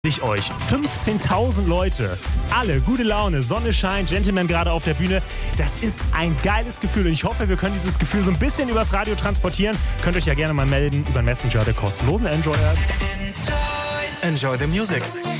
ich euch. 15.000 Leute, alle gute Laune, Sonne scheint, Gentleman gerade auf der Bühne. Das ist ein geiles Gefühl und ich hoffe, wir können dieses Gefühl so ein bisschen übers Radio transportieren. Könnt euch ja gerne mal melden über den Messenger der kostenlosen Enjoyer. Enjoy the music.